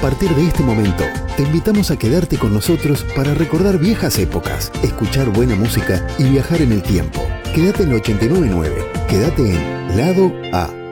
partir de este momento, te invitamos a quedarte con nosotros para recordar viejas épocas, escuchar buena música y viajar en el tiempo. Quédate en 89.9. Quédate en Lado A.